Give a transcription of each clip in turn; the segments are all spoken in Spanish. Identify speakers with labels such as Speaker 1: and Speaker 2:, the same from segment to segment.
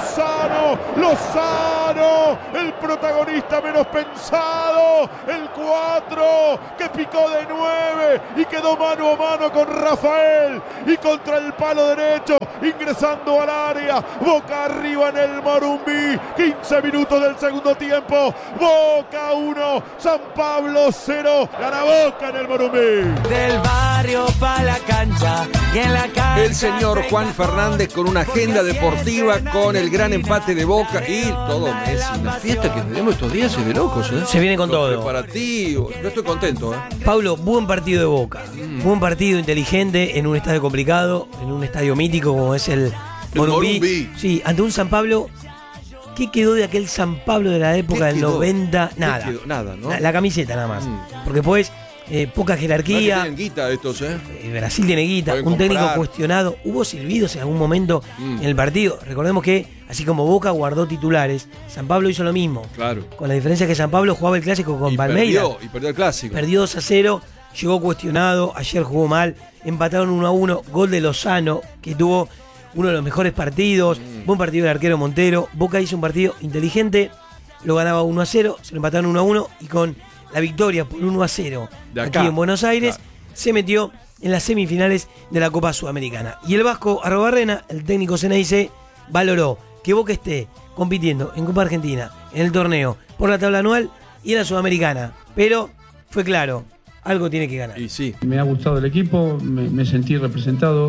Speaker 1: Lozano, el protagonista menos pensado, el 4 que picó de 9 y quedó mano a mano con Rafael y contra el palo derecho, ingresando al área, Boca arriba en el Morumbí, 15 minutos del segundo tiempo, Boca 1, San Pablo 0, gana Boca en el Morumbí.
Speaker 2: Del barrio pa' la cancha y en la cancha.
Speaker 3: El señor Juan Fernández con una agenda deportiva, con el gran empate de Boca y todo Messi. La fiesta que tenemos estos días es de locos, ¿eh?
Speaker 4: Se viene con
Speaker 3: Los
Speaker 4: todo.
Speaker 3: preparativos. Yo estoy contento, ¿eh?
Speaker 4: Paulo, buen partido de Boca. Buen partido inteligente en un estadio complicado, en un estadio mítico como es el Morumbí. Sí, ante un San Pablo. ¿Qué quedó de aquel San Pablo de la época del 90? Nada.
Speaker 3: Nada, ¿no?
Speaker 4: La camiseta nada más. Porque después, poca jerarquía.
Speaker 3: Tienen guita estos, ¿eh?
Speaker 4: Brasil tiene guita.
Speaker 3: Pueden
Speaker 4: Un técnico
Speaker 3: comprar.
Speaker 4: cuestionado. Hubo silbidos en algún momento en el partido. Recordemos que, así como Boca guardó titulares, San Pablo hizo lo mismo.
Speaker 3: Claro.
Speaker 4: Con la diferencia que San Pablo jugaba el clásico con Palmeiras.
Speaker 3: Y perdió el clásico.
Speaker 4: Perdió 2-0, llegó cuestionado, ayer jugó mal, empataron 1-1, gol de Lozano, que tuvo uno de los mejores partidos, buen partido del arquero Montero. Boca hizo un partido inteligente, lo ganaba 1-0, se lo empataron 1-1 y con la victoria por 1-0 aquí en Buenos Aires, se metió en las semifinales de la Copa Sudamericana. Y el vasco Arrobarrena, el técnico Ceneice, valoró que Boca esté compitiendo en Copa Argentina, en el torneo, por la tabla anual y en la Sudamericana. Pero fue claro, algo tiene que ganar.
Speaker 3: Y sí.
Speaker 5: Me ha gustado el equipo, me sentí representado.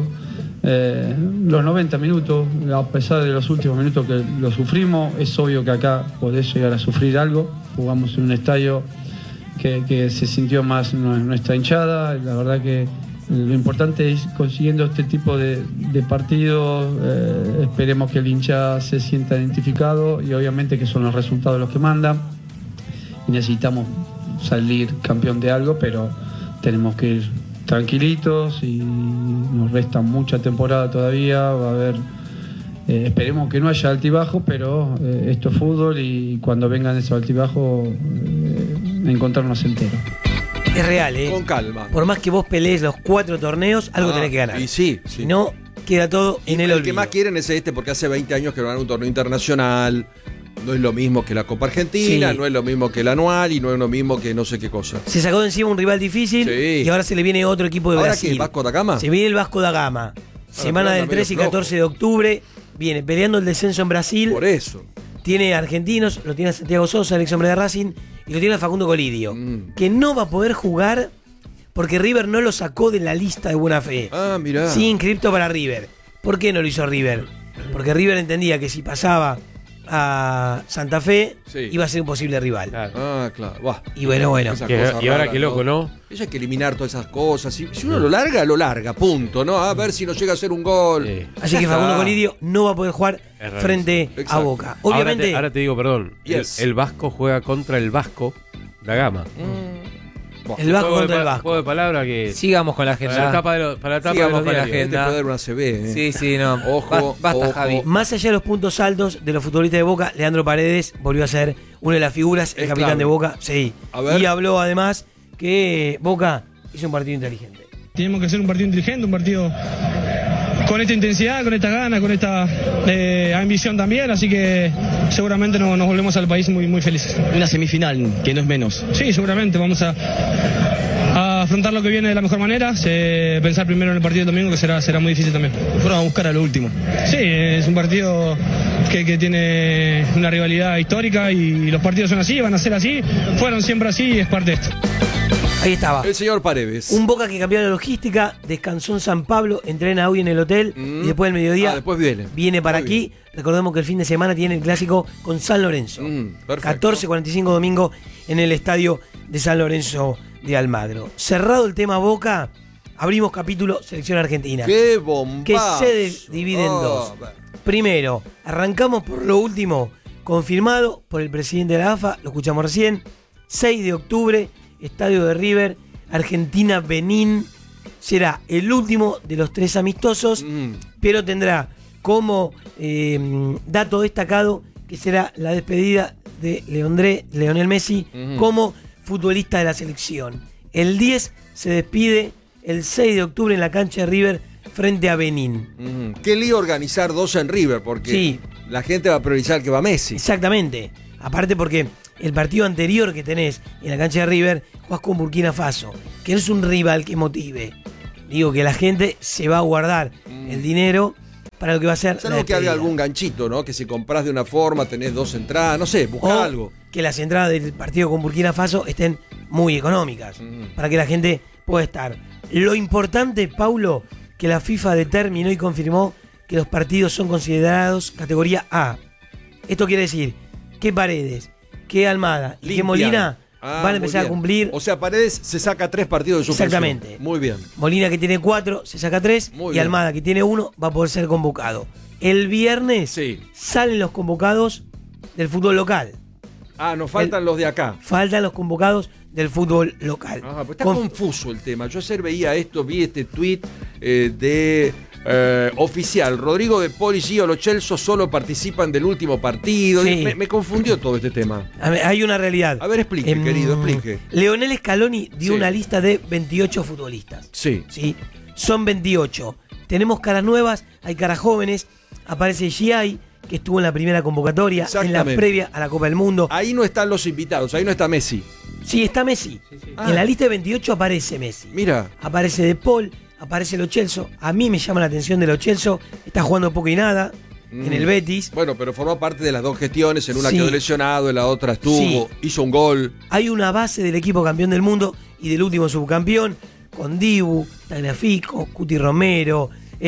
Speaker 5: Los 90 minutos, a pesar de los últimos minutos que lo sufrimos, es obvio que acá podés llegar a sufrir algo. Jugamos en un estadio que se sintió más nuestra hinchada. La verdad que lo importante es consiguiendo este tipo de partidos, esperemos que el hincha se sienta identificado y obviamente que son los resultados los que mandan. Y necesitamos salir campeón de algo, pero tenemos que ir tranquilitos y nos resta mucha temporada todavía. Va a haber, esperemos que no haya altibajo, pero esto es fútbol y cuando vengan esos altibajos encontrarnos enteros.
Speaker 4: Es real, ¿eh?
Speaker 3: Con calma.
Speaker 4: Por más que vos pelees los 4 torneos, algo tenés que ganar.
Speaker 3: Y sí.
Speaker 4: Si no, queda todo en el olvido.
Speaker 3: El que más quieren es este porque hace 20 años que no ganan un torneo internacional. No es lo mismo que la Copa Argentina, no es lo mismo que el anual y no es lo mismo que no sé qué cosa.
Speaker 4: Se sacó de encima un rival difícil y ahora se le viene otro equipo de Brasil.
Speaker 3: ¿Ahora qué? ¿El Vasco da Gama?
Speaker 4: Se viene el Vasco da Gama. Semana del 13 y 14 de octubre. Viene peleando el descenso en Brasil.
Speaker 3: Por eso.
Speaker 4: Tiene argentinos, lo tiene a Santiago Sosa, el ex hombre de Racing, y lo tiene a Facundo Colidio, que no va a poder jugar porque River no lo sacó de la lista de buena fe.
Speaker 3: Ah, mirá.
Speaker 4: Sí, inscripto para River. ¿Por qué no lo hizo River? Porque River entendía que si pasaba a Santa Fe iba a ser un posible rival.
Speaker 3: Claro. Ah, claro. Buah.
Speaker 4: Y bueno.
Speaker 6: Y ahora qué loco, ¿no?
Speaker 3: Eso hay que eliminar todas esas cosas. Si uno lo larga, punto, ¿no? A ver si nos llega a hacer un gol.
Speaker 4: Así que Facundo Colidio no va a poder jugar frente a Boca. Obviamente.
Speaker 6: Ahora te digo, perdón. El Vasco juega contra el Vasco da Gama.
Speaker 4: El Vasco contra el Vasco.
Speaker 6: Juego de palabra que.
Speaker 7: Sigamos con la agenda.
Speaker 6: Para la tapa de los
Speaker 7: con la
Speaker 6: diarios.
Speaker 7: agenda.
Speaker 3: Te puede dar una CB, ¿eh?
Speaker 7: Sí, no.
Speaker 3: Ojo,
Speaker 7: basta,
Speaker 3: ojo.
Speaker 7: Javi.
Speaker 4: Más allá de los puntos altos de los futbolistas de Boca, Leandro Paredes volvió a ser una de las figuras, el capitán de Boca. Sí. Y habló además que Boca hizo un partido inteligente.
Speaker 8: Tenemos que hacer un partido inteligente, un partido con esta intensidad, con esta gana, con esta ambición también, así que seguramente nos volvemos al país muy, muy felices.
Speaker 9: Una semifinal, que no es menos.
Speaker 8: Sí, seguramente vamos a afrontar lo que viene de la mejor manera, pensar primero en el partido del domingo, que será muy difícil también.
Speaker 9: Fueron a buscar a lo último.
Speaker 8: Sí, es un partido que tiene una rivalidad histórica y los partidos son así, van a ser así, fueron siempre así y es parte de esto.
Speaker 4: Ahí estaba.
Speaker 3: El señor Paredes.
Speaker 4: Un Boca que cambió la logística, descansó en San Pablo, entrena hoy en el hotel y después del mediodía
Speaker 3: después viene
Speaker 4: para aquí. Recordemos que el fin de semana tiene el clásico con San Lorenzo. 14:45 domingo en el estadio de San Lorenzo de Almagro. Cerrado el tema Boca, abrimos capítulo Selección Argentina.
Speaker 3: ¡Qué bombazo!
Speaker 4: Que se divide en dos. Primero, arrancamos por lo último, confirmado por el presidente de la AFA, lo escuchamos recién, 6 de octubre, estadio de River, Argentina-Benín. Será el último de los 3 amistosos, pero tendrá como dato destacado que será la despedida de Lionel Messi como futbolista de la selección. El 10 se despide, el 6 de octubre en la cancha de River frente a Benín.
Speaker 3: Qué lío organizar 2 en River, porque La gente va a priorizar que va Messi.
Speaker 4: Exactamente. Aparte porque el partido anterior que tenés en la cancha de River, jugás con Burkina Faso, que no es un rival que motive. Digo que la gente se va a guardar el dinero para lo que va a ser.
Speaker 3: Salvo que haga algún ganchito, ¿no? Que si compras de una forma, tenés 2 entradas, no sé, busca algo.
Speaker 4: Que las entradas del partido con Burkina Faso estén muy económicas, para que la gente pueda estar. Lo importante, Paulo, que la FIFA determinó y confirmó que los partidos son considerados categoría A. Esto quiere decir que Paredes, que Almada y que Molina van a empezar a cumplir.
Speaker 3: O sea, Paredes se saca 3 partidos de suspensión.
Speaker 4: Exactamente.
Speaker 3: Muy bien.
Speaker 4: Molina, que tiene 4, se saca 3. Y Almada, que tiene 1, va a poder ser convocado. El viernes salen los convocados del fútbol local.
Speaker 3: Nos faltan los de acá.
Speaker 4: Faltan los convocados del fútbol local.
Speaker 3: Pues está confuso el tema. Yo ayer veía esto, vi este tuit de oficial. Rodrigo de Paul y Gio Lo Celso solo participan del último partido.
Speaker 4: Sí.
Speaker 3: Me confundió todo este tema.
Speaker 4: Hay una realidad.
Speaker 3: A ver, explique, querido, explique.
Speaker 4: Leonel Scaloni dio una lista de 28 futbolistas.
Speaker 3: Sí.
Speaker 4: Son 28. Tenemos caras nuevas, hay caras jóvenes. Aparece Giai, que estuvo en la primera convocatoria, en la previa a la Copa del Mundo.
Speaker 3: Ahí no están los invitados, ahí no está Messi.
Speaker 4: Sí, está Messi. En la lista de 28 aparece Messi.
Speaker 3: Mira.
Speaker 4: Aparece De Paul, aparece Lo Celso. A mí me llama la atención de Lo Celso. Está jugando poco y nada en el Betis.
Speaker 3: Bueno, pero formó parte de las 2 gestiones. En una quedó lesionado, en la otra estuvo, hizo un gol.
Speaker 4: Hay una base del equipo campeón del mundo y del último subcampeón, con Dibu, Tagliafico, Cuti Romero,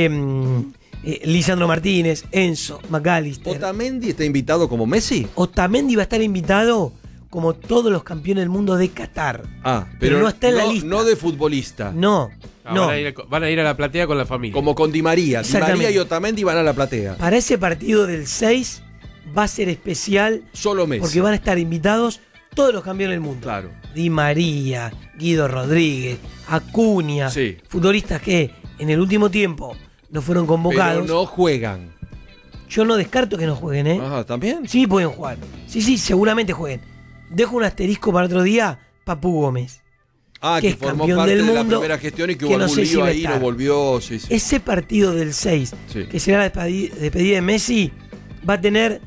Speaker 4: Lisandro Martínez, Enzo, McAllister.
Speaker 3: ¿Otamendi está invitado como Messi?
Speaker 4: Otamendi va a estar invitado como todos los campeones del mundo de Qatar. Pero no está en la lista.
Speaker 3: No de futbolista.
Speaker 4: No.
Speaker 6: Van a ir a la platea con la familia.
Speaker 3: Como con Di María. Di María y Otamendi van a la platea.
Speaker 4: Para ese partido del 6 va a ser especial.
Speaker 3: Solo Messi.
Speaker 4: Porque van a estar invitados todos los campeones del mundo.
Speaker 3: Claro.
Speaker 4: Di María, Guido Rodríguez, Acuña. Futbolistas que en el último tiempo no fueron convocados.
Speaker 3: Pero no juegan.
Speaker 4: Yo no descarto que no jueguen, ¿eh?
Speaker 3: ¿También?
Speaker 4: Sí, pueden jugar. Sí, seguramente jueguen. Dejo un asterisco para otro día, Papu Gómez.
Speaker 3: Que es formó parte del mundo, de la primera gestión y que hubo algún lío ahí, no volvió.
Speaker 4: Ese partido del 6, que será la despedida de Messi, va a tener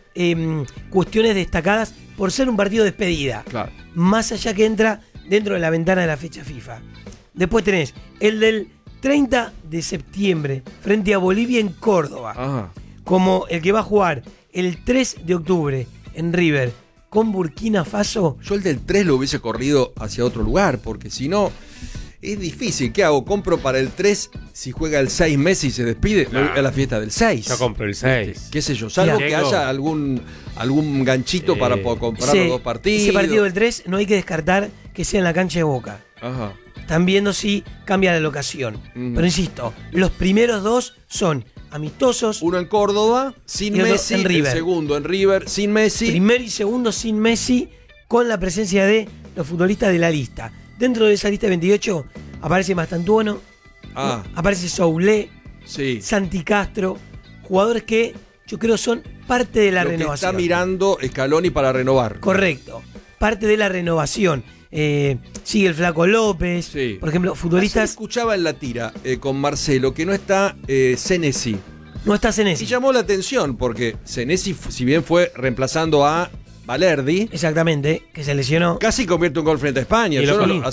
Speaker 4: cuestiones destacadas por ser un partido de despedida.
Speaker 3: Claro.
Speaker 4: Más allá que entra dentro de la ventana de la fecha FIFA. Después tenés el del 30 de septiembre frente a Bolivia en Córdoba. Como el que va a jugar el 3 de octubre en River con Burkina Faso.
Speaker 3: Yo el del 3 lo hubiese corrido hacia otro lugar, porque si no, es difícil. ¿Qué hago? ¿Compro para el 3 si juega el 6 Messi y se despide? Me voy a la fiesta del 6.
Speaker 6: Yo compro el 6.
Speaker 3: ¿Qué sé yo? Salvo que haya algún ganchito para comprar los 2 partidos.
Speaker 4: Ese partido del 3 no hay que descartar que sea en la cancha de Boca. Están viendo si cambia la locación. Pero insisto, los primeros 2 son amistosos.
Speaker 3: Uno en Córdoba, sin Messi.
Speaker 4: En River.
Speaker 3: El segundo en River, sin Messi.
Speaker 4: Primero y segundo sin Messi, con la presencia de los futbolistas de la lista. Dentro de esa lista de 28 aparece Mastantuono, aparece Soulé, Santi Castro, jugadores que yo creo son parte de la renovación.
Speaker 3: Está mirando Scaloni para renovar.
Speaker 4: Correcto, parte de la renovación. Sigue el Flaco López, por ejemplo, futbolistas.
Speaker 3: Ayer escuchaba en la tira con Marcelo que no está Senesi.
Speaker 4: No está Senesi.
Speaker 3: Y llamó la atención porque Senesi, si bien fue reemplazando a Valerdi.
Speaker 4: Exactamente, que se lesionó.
Speaker 3: Casi convierte un gol frente a España.
Speaker 6: Y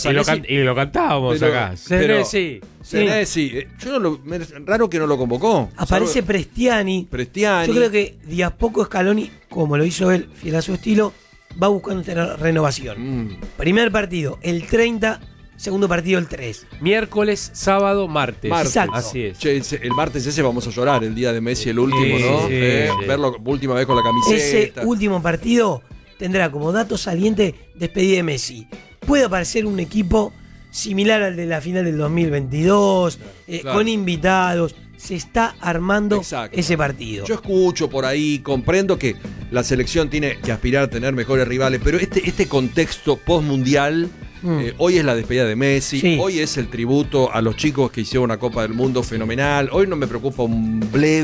Speaker 6: lo cantábamos acá.
Speaker 3: Senesi. Raro que no lo convocó.
Speaker 4: Aparece Prestiani. Yo creo que de a poco Scaloni, como lo hizo él, fiel a su estilo, va buscando tener renovación. Primer partido, el 30. Segundo partido, el 3.
Speaker 6: Miércoles, sábado, martes.
Speaker 4: Exacto.
Speaker 6: Así es.
Speaker 3: Che, el martes ese vamos a llorar, el día de Messi, el último, ¿no? Verlo última vez con la camiseta.
Speaker 4: Ese último partido tendrá como dato saliente despedida de Messi. Puede aparecer un equipo similar al de la final del 2022, con invitados. Se está armando ese partido.
Speaker 3: Yo escucho por ahí, comprendo que la selección tiene que aspirar a tener mejores rivales, pero este contexto post-mundial, hoy es la despedida de Messi, hoy es el tributo a los chicos que hicieron una Copa del Mundo fenomenal, hoy no me preocupa un bledo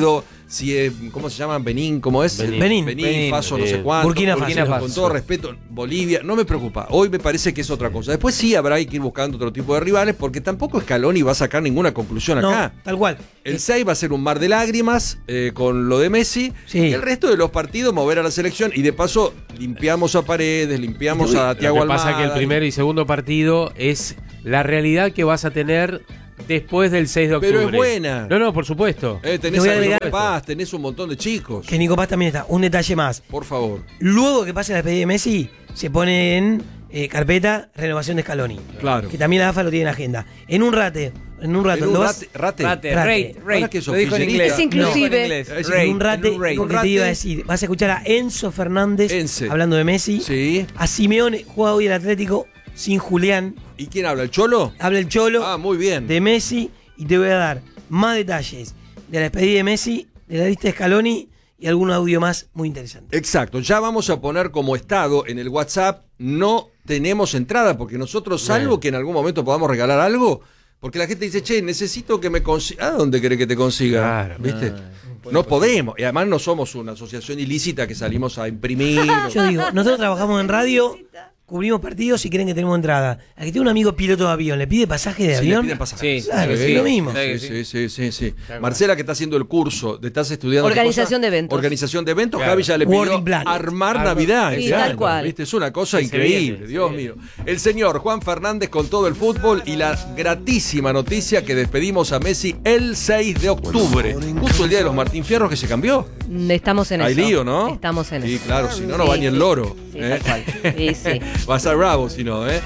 Speaker 3: si es, ¿cómo se llama? Benín, ¿cómo es?
Speaker 4: Benín.
Speaker 3: Faso, no sé cuánto.
Speaker 4: Burkina Faso.
Speaker 3: Con todo respeto, Bolivia, no me preocupa. Hoy me parece que es otra cosa. Después sí habrá que ir buscando otro tipo de rivales, porque tampoco Scaloni va a sacar ninguna conclusión acá.
Speaker 4: Tal cual.
Speaker 3: El 6 va a ser un mar de lágrimas con lo de Messi.
Speaker 4: Sí.
Speaker 3: Y el resto de los partidos mover a la selección. Y de paso limpiamos a Paredes, limpiamos a Thiago
Speaker 6: Lo que
Speaker 3: Almada.
Speaker 6: pasa que el primero y segundo partido es la realidad que vas a tener después del 6 de octubre.
Speaker 3: Pero es buena.
Speaker 6: No, por supuesto.
Speaker 3: Tenés
Speaker 4: voy a
Speaker 3: a
Speaker 4: agregar-
Speaker 3: Nico Paz, tenés un montón de chicos.
Speaker 4: Que Nico Paz también está. Un detalle más.
Speaker 3: Por favor.
Speaker 4: Luego que pase la despedida de Messi, se pone en carpeta renovación de Scaloni.
Speaker 3: Claro.
Speaker 4: Que también la AFA lo tiene en agenda. En un rato,
Speaker 3: Pero un
Speaker 4: dos,
Speaker 3: rate.
Speaker 4: Rate.
Speaker 3: Ahora que sos
Speaker 7: Lo dijo en
Speaker 3: kirchnerista.
Speaker 7: inglés.
Speaker 10: Es inclusive.
Speaker 7: Lo dijo en inglés.
Speaker 4: en un rate,
Speaker 7: rate.
Speaker 4: porque te iba a decir, vas a escuchar a Enzo Fernández
Speaker 3: Enzo.
Speaker 4: hablando de Messi.
Speaker 3: Sí.
Speaker 4: A Simeone, juega hoy el Atlético sin Julián.
Speaker 3: ¿Y quién habla? ¿El Cholo?
Speaker 4: Habla el Cholo
Speaker 3: Ah, muy bien.
Speaker 4: de Messi y te voy a dar más detalles de la despedida de Messi, de la lista de Scaloni y algún audio más muy interesante.
Speaker 3: Exacto, ya vamos a poner como estado en el WhatsApp, no tenemos entrada, porque nosotros, salvo que en algún momento podamos regalar algo, porque la gente dice, che, necesito que me consiga. ¿A dónde querés que te consiga?
Speaker 6: Claro.
Speaker 3: ¿Viste? No podemos, y además no somos una asociación ilícita que salimos a imprimir.
Speaker 4: Yo digo, nosotros trabajamos en radio, cubrimos partidos y creen que tenemos entrada. Al que tiene un amigo pasaje de avión, ¿le pide pasaje de
Speaker 3: Sí, le
Speaker 4: avión?
Speaker 3: piden pasaje.
Speaker 7: Sí,
Speaker 4: Claro,
Speaker 7: sí,
Speaker 4: es lo mismo.
Speaker 3: Sí. Marcela, que está haciendo el curso, estás estudiando. ¿qué
Speaker 10: Organización
Speaker 3: cosa?
Speaker 10: de eventos.
Speaker 3: Organización de eventos.
Speaker 6: Claro.
Speaker 3: Javi ya le
Speaker 4: Wording
Speaker 3: pidió
Speaker 4: plan.
Speaker 3: armar Navidad.
Speaker 10: Sí,
Speaker 3: este
Speaker 10: tal
Speaker 3: año,
Speaker 10: cual.
Speaker 3: ¿viste? Es una cosa
Speaker 6: Se
Speaker 3: increíble,
Speaker 6: viene,
Speaker 3: Dios
Speaker 6: se
Speaker 3: mío. El señor Juan Fernández con todo el fútbol y la gratísima noticia que despedimos a Messi el 6 de octubre. Justo el día de los Martín Fierros que se cambió.
Speaker 10: Estamos en
Speaker 3: Hay
Speaker 10: eso.
Speaker 3: lío, ¿no?
Speaker 10: Estamos en
Speaker 3: Sí,
Speaker 10: eso.
Speaker 3: claro, si no, no va ni el loro.
Speaker 10: Sí, tal cual. Sí, sí.
Speaker 3: Va a estar bravo si no, ¿eh?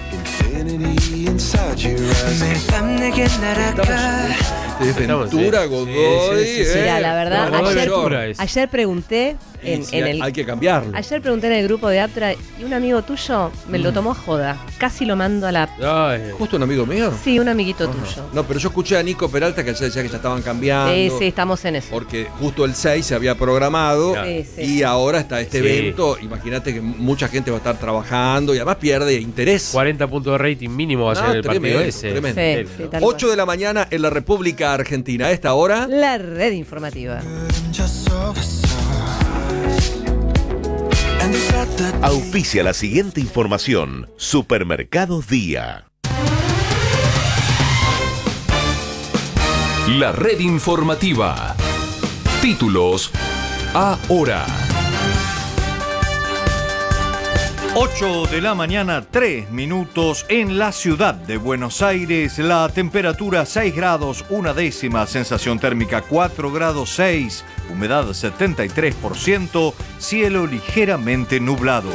Speaker 3: Ventura, Godoy.
Speaker 6: Sí, sí, sí.
Speaker 10: Mira, la verdad,
Speaker 6: No,
Speaker 10: ayer,
Speaker 6: Ventura es.
Speaker 10: ayer pregunté
Speaker 3: Y sí, hay que cambiarlo.
Speaker 10: Ayer pregunté en el grupo de Aptra y un amigo tuyo me lo tomó a joda. Casi lo mando a la.
Speaker 6: Ay,
Speaker 3: ¿Justo un amigo mío?
Speaker 10: Sí, un amiguito tuyo.
Speaker 3: No, pero yo escuché a Nico Peralta que ayer decía que ya estaban cambiando.
Speaker 10: Sí, estamos en eso.
Speaker 3: Porque justo el 6 se había programado
Speaker 10: Sí, sí.
Speaker 3: y ahora está este
Speaker 6: Sí.
Speaker 3: evento. Imagínate que mucha gente va a estar trabajando y además pierde interés.
Speaker 6: 40 puntos de rating mínimo va a ser el partido ese.
Speaker 3: Tremendo.
Speaker 10: Sí, sí, tal
Speaker 3: 8
Speaker 10: cual.
Speaker 3: de la mañana en la República Argentina. A esta hora.
Speaker 10: La red informativa.
Speaker 11: Auspicia la siguiente información. Supermercados Día.
Speaker 12: La red informativa. Títulos ahora.
Speaker 13: 8 de la mañana, 3 minutos en la ciudad de Buenos Aires. La temperatura 6 grados, 1 sensación térmica 4 grados 6, humedad 73%, cielo ligeramente nublado.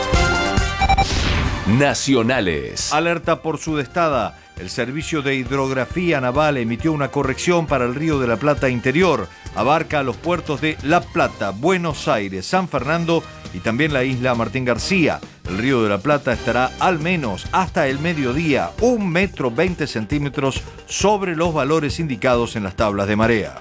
Speaker 12: Nacionales.
Speaker 13: Alerta por sudestada. El Servicio de Hidrografía Naval emitió una corrección para el Río de la Plata interior. Abarca los puertos de La Plata, Buenos Aires, San Fernando y también la isla Martín García. El Río de la Plata estará al menos hasta el mediodía 1,20 m sobre los valores indicados en las tablas de marea.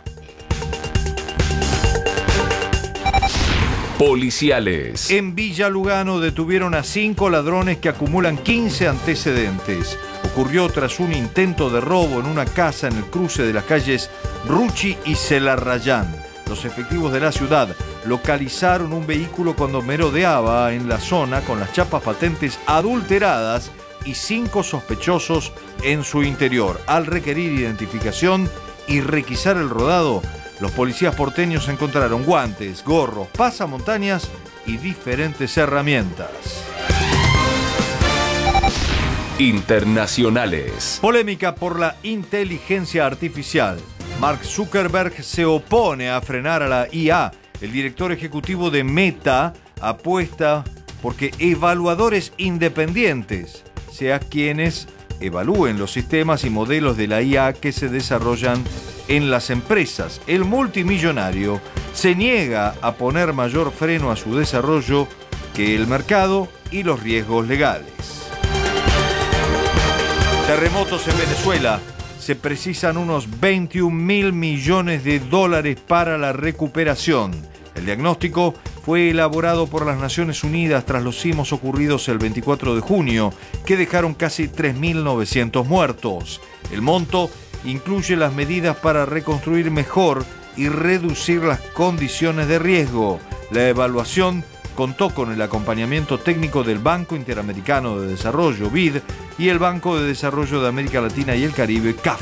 Speaker 12: Policiales.
Speaker 13: En Villa Lugano detuvieron a 5 ladrones que acumulan 15 antecedentes. Ocurrió tras un intento de robo en una casa en el cruce de las calles Ruchi y Celarrayán. Los efectivos de la ciudad localizaron un vehículo cuando merodeaba en la zona con las chapas patentes adulteradas y 5 sospechosos en su interior. Al requerir identificación y requisar el rodado, los policías porteños encontraron guantes, gorros, pasamontañas y diferentes herramientas.
Speaker 12: Internacionales.
Speaker 13: Polémica por la inteligencia artificial. Mark Zuckerberg se opone a frenar a la IA. El director ejecutivo de Meta apuesta porque evaluadores independientes sean quienes evalúen los sistemas y modelos de la IA que se desarrollan en las empresas. El multimillonario se niega a poner mayor freno a su desarrollo que el mercado y los riesgos legales. Terremotos en Venezuela. Se precisan unos 21.000 millones de dólares para la recuperación. El diagnóstico fue elaborado por las Naciones Unidas tras los sismos ocurridos el 24 de junio, que dejaron casi 3.900 muertos. El monto incluye las medidas para reconstruir mejor y reducir las condiciones de riesgo. La evaluación contó con el acompañamiento técnico del Banco Interamericano de Desarrollo, BID, y el Banco de Desarrollo de América Latina y el Caribe, CAF.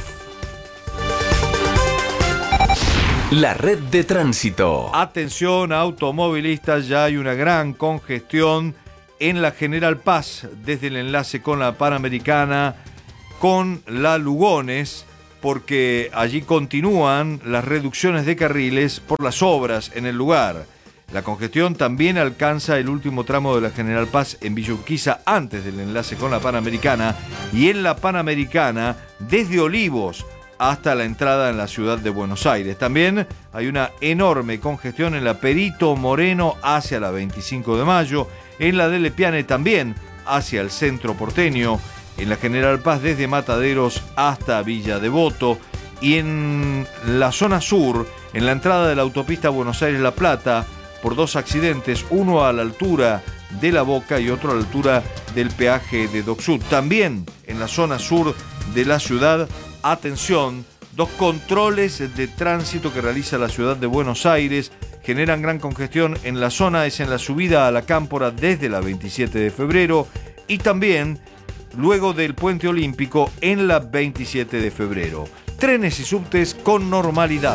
Speaker 12: La red de tránsito.
Speaker 13: Atención, automovilistas, ya hay una gran congestión en la General Paz, desde el enlace con la Panamericana, con la Lugones, porque allí continúan las reducciones de carriles por las obras en el lugar. La congestión también alcanza el último tramo de la General Paz en Villa Urquiza, antes del enlace con la Panamericana, y en la Panamericana desde Olivos hasta la entrada en la ciudad de Buenos Aires. También hay una enorme congestión en la Perito Moreno hacia la 25 de Mayo, en la de Lepiane también hacia el centro porteño, en la General Paz desde Mataderos hasta Villa Devoto, y en la zona sur, en la entrada de la autopista Buenos Aires-La Plata, por dos accidentes, uno a la altura de La Boca y otro a la altura del peaje de Dock Sud. También en la zona sur de la ciudad, atención, dos controles de tránsito que realiza la ciudad de Buenos Aires generan gran congestión en la zona, es en la subida a la Cámpora desde la 27 de febrero y también luego del Puente Olímpico en la 27 de febrero. Trenes y subtes con normalidad.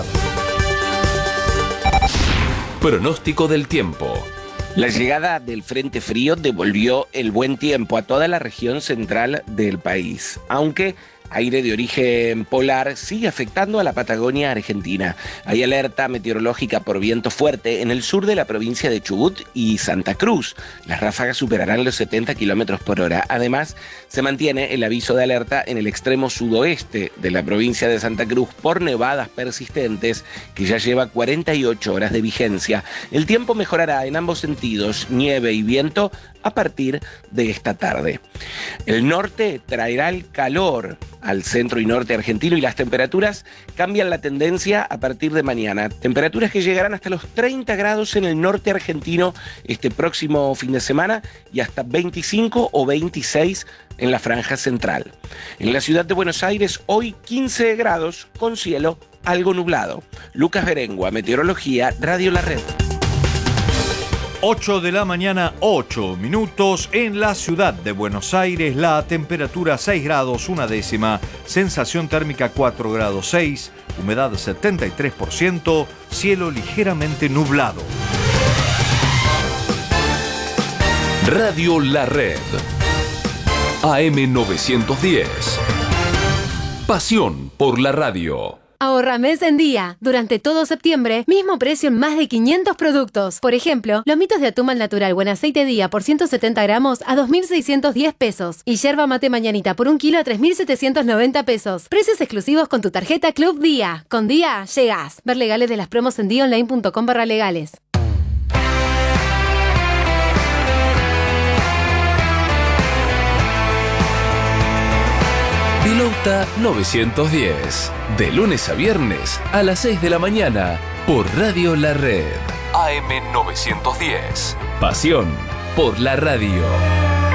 Speaker 12: Pronóstico del tiempo.
Speaker 7: La llegada del Frente Frío devolvió el buen tiempo a toda la región central del país, aunque aire de origen polar sigue afectando a la Patagonia argentina. Hay alerta meteorológica por viento fuerte en el sur de la provincia de Chubut y Santa Cruz. Las ráfagas superarán los 70 kilómetros por hora. Además, se mantiene el aviso de alerta en el extremo sudoeste de la provincia de Santa Cruz por nevadas persistentes, que ya lleva 48 horas de vigencia. El tiempo mejorará en ambos sentidos, nieve y viento, a partir de esta tarde. El norte traerá el calor al centro y norte argentino y las temperaturas cambian la tendencia a partir de mañana. Temperaturas que llegarán hasta los 30 grados en el norte argentino este próximo fin de semana y hasta 25 o 26 en la franja central. En la ciudad de Buenos Aires hoy 15 grados con cielo algo nublado. Lucas Berengua, Meteorología, Radio La Red.
Speaker 13: 8 de la mañana, 8 minutos, en la ciudad de Buenos Aires, la temperatura 6 grados, una décima, sensación térmica 4 grados 6, humedad 73%, cielo ligeramente nublado.
Speaker 12: Radio La Red. AM 910. Pasión por la radio.
Speaker 14: Ahorra mes en día. Durante todo septiembre, mismo precio en más de 500 productos. Por ejemplo, lomitos de atún al natural buen aceite día por 170 gramos a 2.610 pesos. Y yerba mate mañanita por 1 kilo a 3.790 pesos. Precios exclusivos con tu tarjeta Club Día. Con Día, llegás. Ver legales de las promos en diaonline.com/legales.
Speaker 12: Pilota 910. De lunes a viernes a las 6 de la mañana por Radio La Red. AM 910. Pasión por la radio.